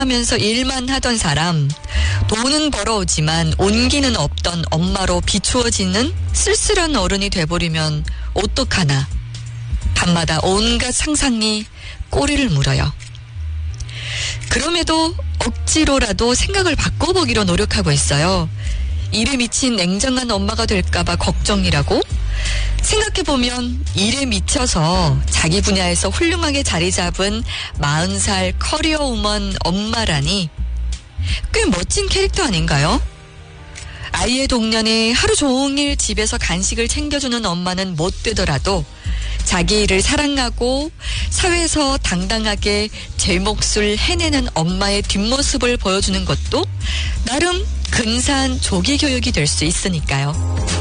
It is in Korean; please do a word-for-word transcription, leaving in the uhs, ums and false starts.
하면서 일만 하던 사람, 돈은 벌어오지만 온기는 없던 엄마로 비추어지는 쓸쓸한 어른이 돼버리면 어떡하나. 밤마다 온갖 상상이 꼬리를 물어요. 그럼에도 억지로라도 생각을 바꿔보기로 노력하고 있어요. 일에 미친 냉정한 엄마가 될까봐 걱정이라고? 생각해보면 일에 미쳐서 자기 분야에서 훌륭하게 자리 잡은 마흔 살 커리어 우먼 엄마라니 꽤 멋진 캐릭터 아닌가요? 아이의 동년에 하루 종일 집에서 간식을 챙겨주는 엄마는 못 되더라도 자기 일을 사랑하고 사회에서 당당하게 제 몫을 해내는 엄마의 뒷모습을 보여주는 것도 나름 근사한 조기 교육이 될 수 있으니까요.